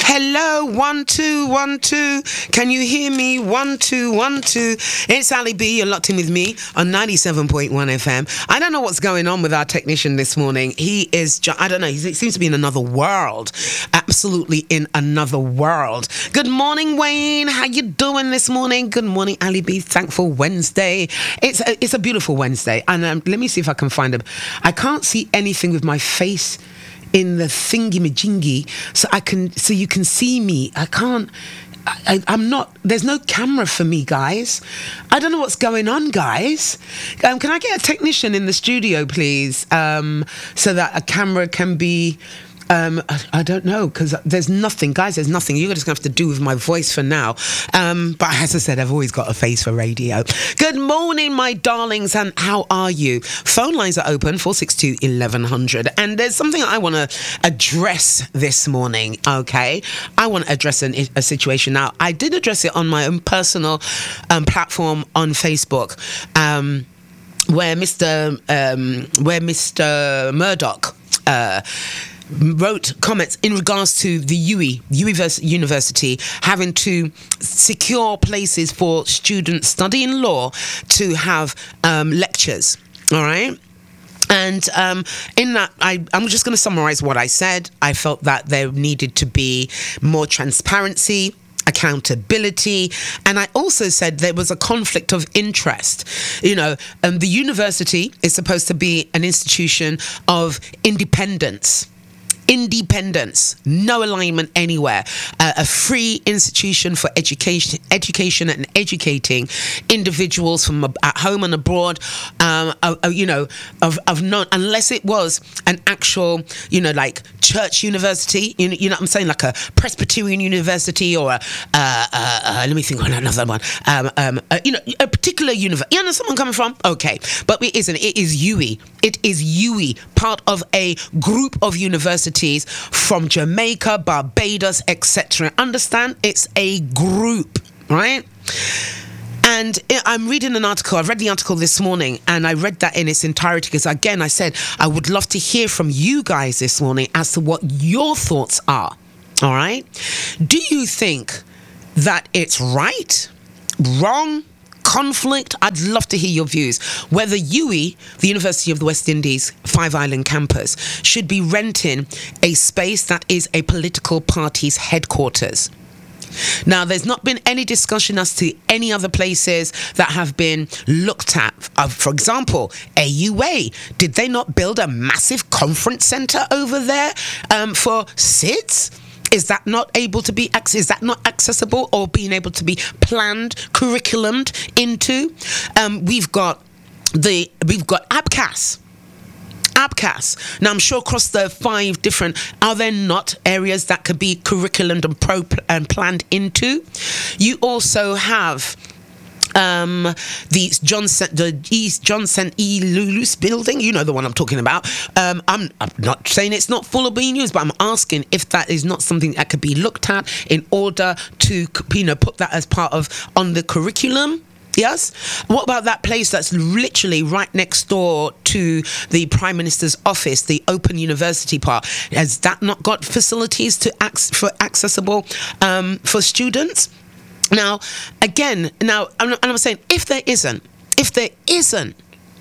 Hello, 1 2 1 2. Can you hear me? 1 2 1 2. It's Ali B. You're locked in with me on 97.1 FM. I don't know what's going on with our technician this morning. He is, I don't know, he seems to be in another world. Absolutely in another world. Good morning, Wayne. How you doing this morning? Good morning, Ali B. Thankful Wednesday. It's a beautiful Wednesday. And let me see if I can find him. I can't see anything with my face in the thingy-majingy, so you can see me. I'm not, there's no camera for me, guys. I don't know what's going on, guys. Can I get a technician in the studio, please? So that a camera can be, I don't know, because there's nothing, guys, there's nothing. You're just going to have to do with my voice for now. But as I said, I've always got a face for radio. Good morning, my darlings, and how are you? Phone lines are open, 462-1100. And there's something I want to address this morning, okay? I want to address a situation. Now, I did address it on my own personal platform on Facebook, where Mr. Murdoch wrote comments in regards to the University having to secure places for students studying law to have lectures. All right. And in that, I'm just going to summarize what I said. I felt that there needed to be more transparency, accountability, and I also said there was a conflict of interest. You know, the university is supposed to be an institution of independence, no alignment anywhere, a free institution for education and educating individuals from at home and abroad, of none, unless it was an actual, like church university, you know what I'm saying, like a Presbyterian university or let me think on another one, a particular university. You know someone coming from? Okay, but it isn't. It is UWI. It is UWI, part of a group of universities from Jamaica, Barbados, etc. Understand? It's a group, right? And I'm reading an article. I've read the article this morning, and I read that in its entirety because, again, I said I would love to hear from you guys this morning as to what your thoughts are. All right? Do you think that it's right, wrong, conflict? I'd love to hear your views. Whether UWI, the University of the West Indies, Five Island campus, should be renting a space that is a political party's headquarters. Now, there's not been any discussion as to any other places that have been looked at. For example, AUA, did they not build a massive conference centre over there for SIDS? Is that not able to be is that not accessible or being able to be planned, curriculumed into? We've got ABCAS. Now, I'm sure across the 5 different, are there not areas that could be curriculumed and planned into? You also have the East Johnson E. Lulus building, you know the one I'm talking about. I'm not saying it's not full of being used, but I'm asking if that is not something that could be looked at in order to, put that as part of on the curriculum. Yes. What about that place that's literally right next door to the Prime Minister's office, the Open University Park? Has that not got facilities for accessible for students? Now, again, I'm saying if there isn't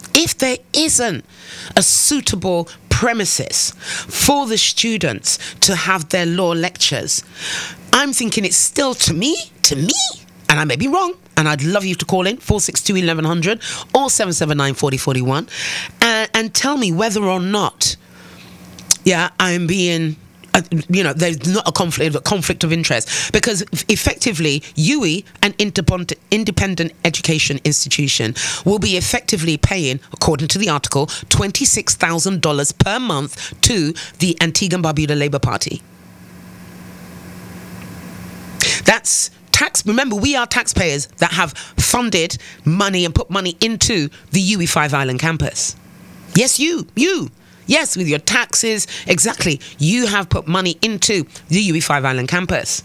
a suitable premises for the students to have their law lectures, I'm thinking it's still to me, and I may be wrong, and I'd love you to call in 462-1100 or 779-4041 and tell me whether or not, I'm being, there's not a conflict of interest, because effectively UWI, an independent education institution, will be effectively paying, according to the article, $26,000 per month to the Antigua and Barbuda Labour Party. That's tax. Remember, we are taxpayers that have funded money and put money into the UWI Five Island campus. Yes, you. Yes, with your taxes, exactly. You have put money into the UWI Five Island campus.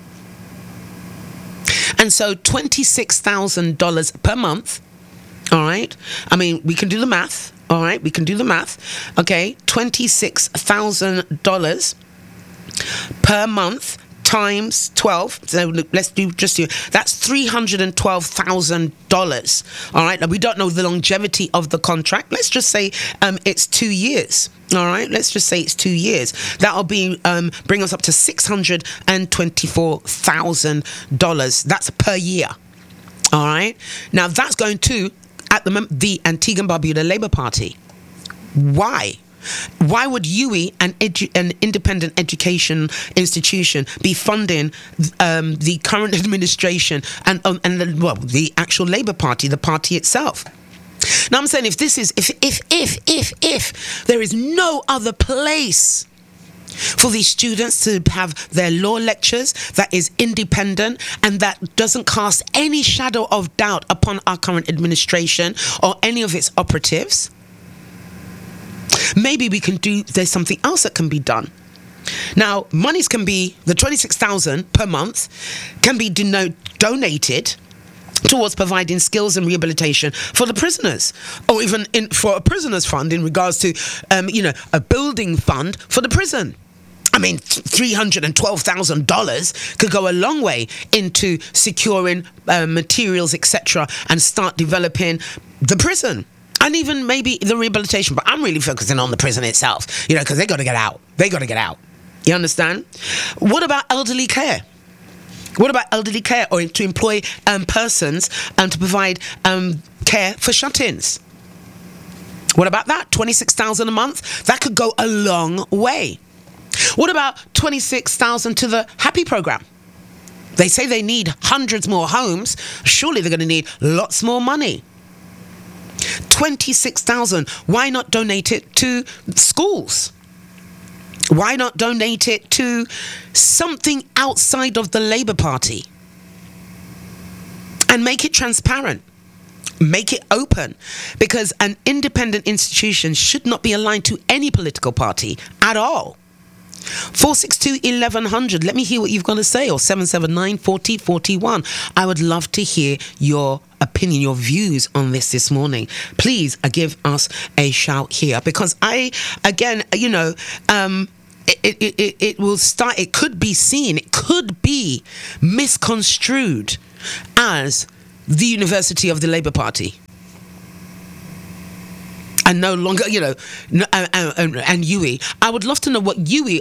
And so $26,000 per month, all right? I mean, we can do the math, all right? Okay, $26,000 per month times 12. So let's do that's $312,000. All right. Now, we don't know the longevity of the contract. Let's just say it's 2 years. All right, let's just say it's 2 years. That'll be bring us up to $624,000. That's per year. All right. Now that's going to the Antigua and Barbuda Labour Party. Why? Why would UWI, an independent education institution, be funding the current administration and the actual Labour Party, the party itself? Now I'm saying if there is no other place for these students to have their law lectures that is independent and that doesn't cast any shadow of doubt upon our current administration or any of its operatives, maybe there's something else that can be done. Now, monies can be, the $26,000 per month can be donated towards providing skills and rehabilitation for the prisoners, or even for a prisoners fund in regards to, a building fund for the prison. I mean, $312,000 could go a long way into securing materials, etc., and start developing the prison. And even maybe the rehabilitation. But I'm really focusing on the prison itself, because they got to get out. You understand? What about elderly care? What about elderly care, or to employ persons to provide care for shut-ins? What about that? $26,000 a month? That could go a long way. What about $26,000 to the Happy program? They say they need hundreds more homes. Surely they're going to need lots more money. $26,000. Why not donate it to schools? Why not donate it to something outside of the Labour Party? And make it transparent. Make it open. Because an independent institution should not be aligned to any political party at all. 462-1100. Let me hear what you've got to say. Or 779-4041. I would love to hear your opinion, your views on this morning. Please give us a shout here, because it will start. It could be seen. It could be misconstrued as the University of the Labour Party. And no longer, and UWI. I would love to know what UWI,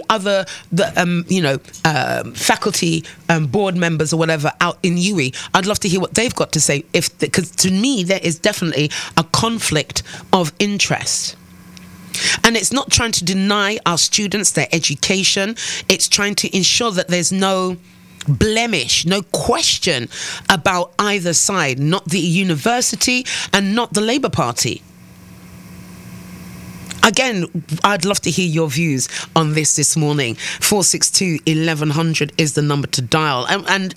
faculty, board members or whatever out in UWI, I'd love to hear what they've got to say. Because to me, there is definitely a conflict of interest. And it's not trying to deny our students their education. It's trying to ensure that there's no blemish, no question about either side, not the university and not the Labour Party. Again, I'd love to hear your views on this morning. 462-1100 is the number to dial, and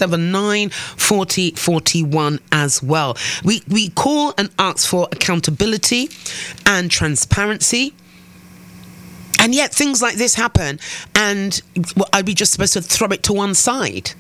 779-4041 as well. We call and ask for accountability and transparency. And yet things like this happen, and are we just supposed to throw it to one side?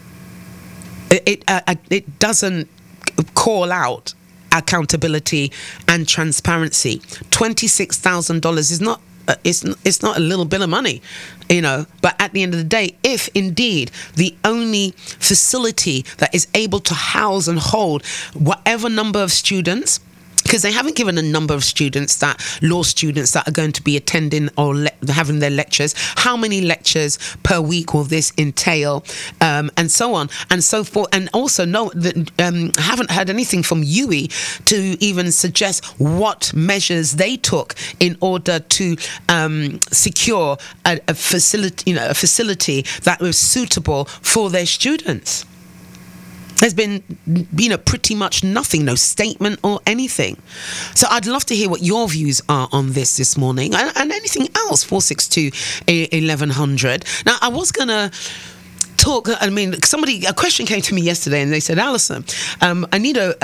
It doesn't call out accountability and transparency. $26,000 is not it's not a little bit of money, but at the end of the day, if indeed the only facility that is able to house and hold whatever number of students, because they haven't given a number of law students that are going to be attending or having their lectures. How many lectures per week will this entail? And so on and so forth. And also, haven't heard anything from UWI to even suggest what measures they took in order to secure a facility that was suitable for their students. There's been, pretty much nothing, no statement or anything. So I'd love to hear what your views are on this morning, and anything else. 462-1100. Now, I was going to talk, a question came to me yesterday, and they said, Alison, I need an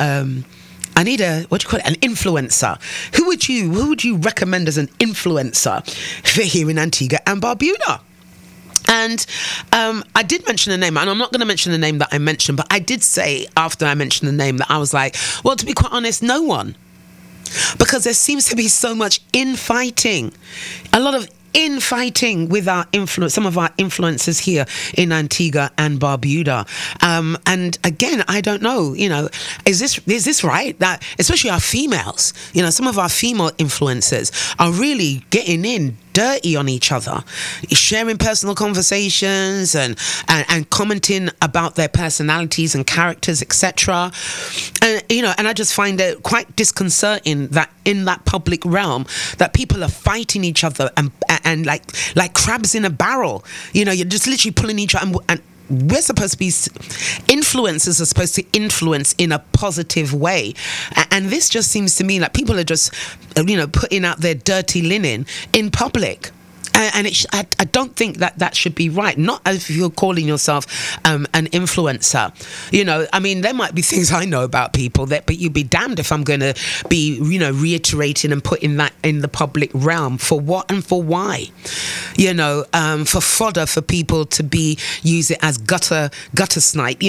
influencer. Who would you recommend as an influencer for here in Antigua and Barbuda? And I did mention a name, and I'm not going to mention the name that I mentioned, but I did say after I mentioned the name that I was like, well, to be quite honest, no one. Because there seems to be so much infighting, a lot of infighting with some of our influencers here in Antigua and Barbuda. And again, I don't know, is this right? That especially our females, some of our female influencers are really getting in dirty on each other, sharing personal conversations and commenting about their personalities and characters, etc. And I just find it quite disconcerting that in that public realm that people are fighting each other and like crabs in a barrel. You're just literally pulling each other and we're supposed to be influencers are supposed to influence in a positive way, and this just seems to me like people are just putting out their dirty linen in public. And I don't think that should be right. Not if you're calling yourself an influencer. I mean, there might be things I know about people but you'd be damned if I'm going to be, reiterating and putting that in the public realm. For what and for why? For fodder for people to use it as gutter snipe,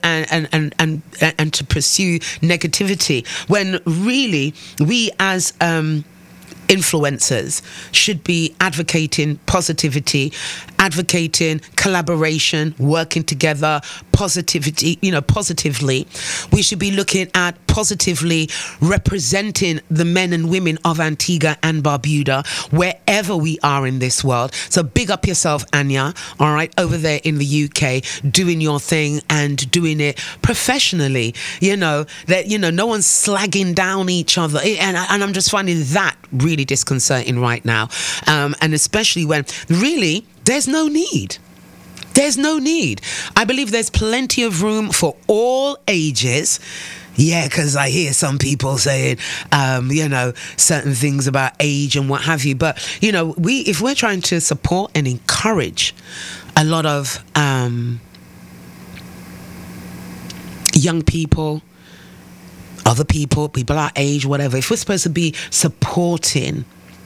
and to pursue negativity, when really we as influencers should be advocating positivity, advocating collaboration, working together, positivity, positively. We should be looking at positively representing the men and women of Antigua and Barbuda wherever we are in this world. So big up yourself, Anya, all right, over there in the UK, doing your thing and doing it professionally. No one's slagging down each other, and I'm just finding that really disconcerting right now, and especially when really there's no need. There's no need. I believe there's plenty of room for all ages. Yeah, because I hear some people saying, certain things about age and what have you. But, if we're trying to support and encourage a lot of young people, other people our age, whatever, if we're supposed to be supporting,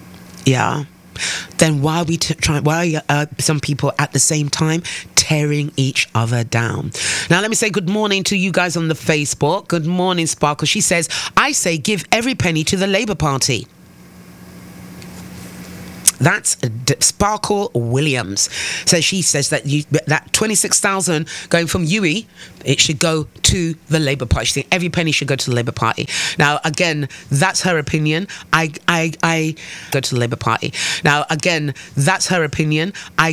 then why are we why are some people at the same time tearing each other down? Now let me say good morning to you guys on the Facebook. Good morning, Sparkle. She says, I say give every penny to the Labour Party. That's Sparkle Williams. So she says that that 26,000 going from UE, it should go to the Labour Party. She thinks every penny should go to the Labour Party. Now, again, that's her opinion. I go to the Labour Party. Now, again, that's her opinion.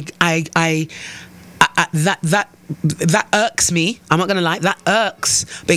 That irks me. I'm not going to lie. That irks